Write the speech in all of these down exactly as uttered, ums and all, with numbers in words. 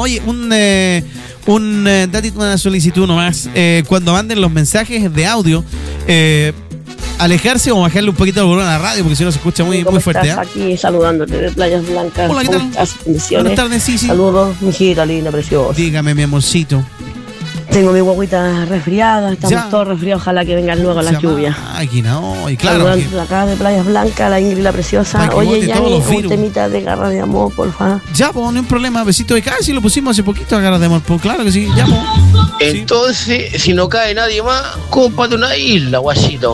Oye, un eh, un eh, datito, una solicitud nomás. Eh, cuando manden los mensajes de audio, eh, alejarse o bajarle un poquito el volumen a la radio, porque si no se escucha muy, muy fuerte. ¿eh? Aquí saludándote de Playas Blancas. Hola, ¿qué tal? Buenas tardes, sí, sí. Saludos, mi hijita linda, preciosa. Dígame, mi amorcito. Tengo mi guaguita resfriada, estamos ya. todos resfriados, ojalá que vengan luego las lluvias. Máquina, oh, y claro. Saludando que... acá de Playas Blancas, la Ingrid la preciosa. Oye, ya un temita de Garra de Amor, por favor. Ya, pues, no hay un problema, besito de casa, si lo pusimos hace poquito a Garra de Amor, pues claro que sí, ya, pues. Entonces, sí. Si no cae nadie más, cómprate una isla, guachito.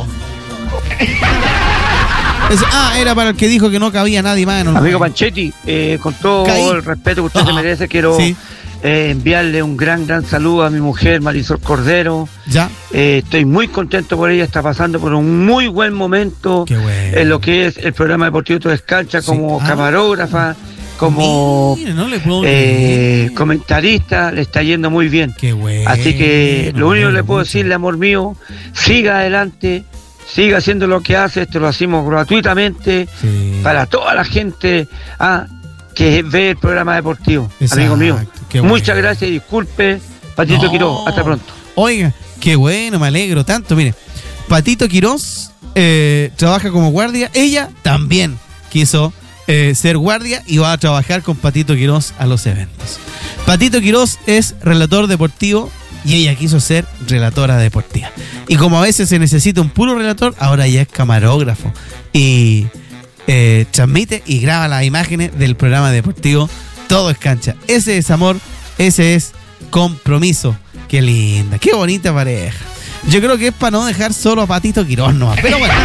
Es, ah, era para el que dijo que no cabía nadie más. No, Amigo Panchetti, eh, con todo Caí. el respeto que usted Ajá. se merece, quiero sí. eh, enviarle un gran, gran saludo a mi mujer Marisol Cordero. Ya. Eh, estoy muy contento por ella, está pasando por un muy buen momento Qué bueno. en lo que es el programa deportivo Todo Escancha, sí. como ah. camarógrafa, como Mira, no le puedo eh, comentarista, le está yendo muy bien. Qué bueno. Así que lo único que le puedo decirle, amor mío, siga adelante. Siga haciendo lo que hace, esto lo hacemos gratuitamente sí. para toda la gente ah, que ve el programa deportivo. Exacto. Amigo mío, muchas bueno. gracias y disculpe, Patito no. Quiroz, hasta pronto. Oiga, qué bueno, me alegro tanto. Mire, Patito Quiroz eh, trabaja como guardia, ella también quiso eh, ser guardia y va a trabajar con Patito Quiroz a los eventos. Patito Quiroz es relator deportivo y ella quiso ser relatora deportiva. Y como a veces se necesita un puro relator, ahora ya es camarógrafo. Y eh, transmite y graba las imágenes del programa deportivo Todo es Cancha. Ese es amor, ese es compromiso. Qué linda, qué bonita pareja. Yo creo que es para no dejar solo a Patito Quiroz, no. Pero bueno,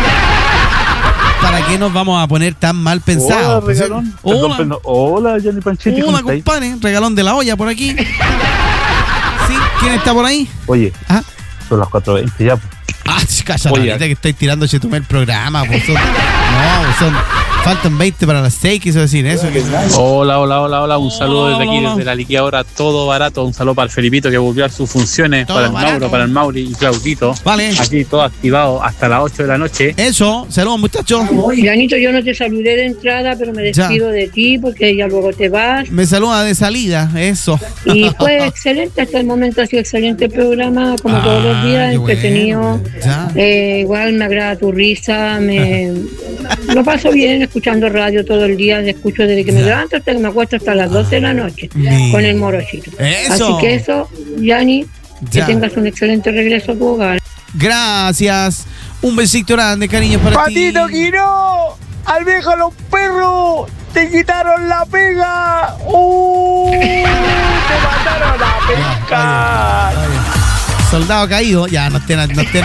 ¿para qué nos vamos a poner tan mal pensados? Hola, regalón. Hola, Perdón, Hola Johnny Panchetti. Hola, compadre. Regalón de la olla por aquí. ¿Quién está por ahí? Oye, ¿Ah? son las cuatro veinte ya. Ah, cállate, que estoy tirando chetumé el programa. Pues son, no, son, faltan veinte para las seis, quiso decir eso. Que... Hola, hola, hola, hola. Un saludo desde aquí, desde la liquidadora Todo Barato. Un saludo para el Felipito que volvió a sus funciones, todo para el barato. Mauro, para el Mauri y Claudito. Vale. Aquí todo activado hasta las ocho de la noche. Eso, saludos muchachos. Janito, yo no te saludé de entrada, pero me despido ya. de ti porque ya luego te vas. Me saluda de salida, eso. Y fue excelente, hasta el momento ha sido excelente el programa, como ah, todos los días, entretenido. Bueno. Eh, igual me agrada tu risa, me lo paso bien escuchando radio todo el día, te escucho desde que me levanto hasta que me acuesto hasta las doce de la noche Mi. con el morochito. Eso. Así que eso, Yanni, que tengas un excelente regreso a tu hogar. Gracias. Un besito grande, cariño para Patito ti. Quiroz, al viejo los perros, te quitaron la pega. ¡Uh! Te mataron la pesca. Ay, ay, ay. Soldado caído, ya no estén, no estén,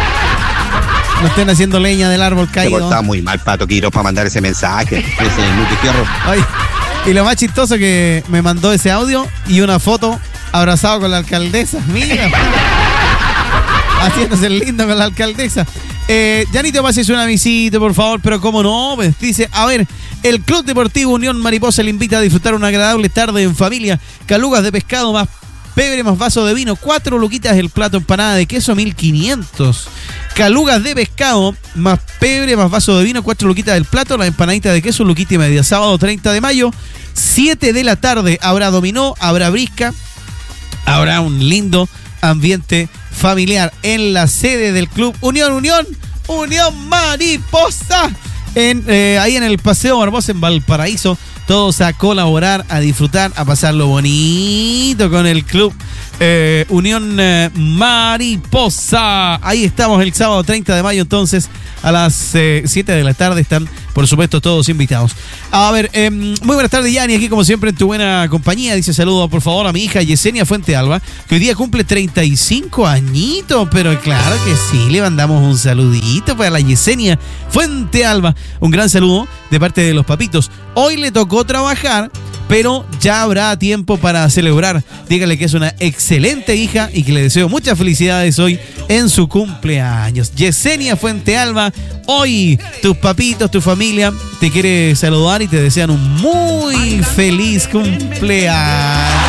no estén haciendo leña del árbol caído. Está muy mal, Pato Quiroz, para mandar ese mensaje. Ese multifierro. Ay, y lo más chistoso que me mandó ese audio y una foto abrazado con la alcaldesa. Mira. Haciéndose el lindo con la alcaldesa. Eh, Janito, pases una visita, por favor, pero cómo no, pues dice, a ver, el Club Deportivo Unión Mariposa le invita a disfrutar una agradable tarde en familia. Calugas de pescado más pebre más vaso de vino, cuatro luquitas el plato, empanada de queso, mil quinientos. Calugas de pescado más pebre más vaso de vino, cuatro luquitas del plato, la empanadita de queso, luquita y media. Sábado treinta de mayo, siete de la tarde, habrá dominó, habrá brisca, habrá un lindo ambiente familiar en la sede del Club Unión, Unión, Unión Mariposa, en, eh, ahí en el Paseo Barbosa en Valparaíso. Todos a colaborar, a disfrutar, a pasarlo bonito con el Club eh, Unión eh, Mariposa. Ahí estamos el sábado treinta de mayo, entonces a las eh, siete de la tarde están, por supuesto, todos invitados. A ver, eh, muy buenas tardes, Yanni, aquí como siempre en tu buena compañía. Dice saludo, por favor, a mi hija Yesenia Fuente Alba, que hoy día cumple treinta y cinco añitos, pero claro que sí, le mandamos un saludito para la Yesenia Fuente Alba. Un gran saludo de parte de los papitos. Hoy le tocó trabajar, pero ya habrá tiempo para celebrar. Dígale que es una excelente hija y que le deseo muchas felicidades hoy en su cumpleaños. Yesenia Fuente Alba, hoy tus papitos, tu familia te quiere saludar y te desean un muy feliz cumpleaños.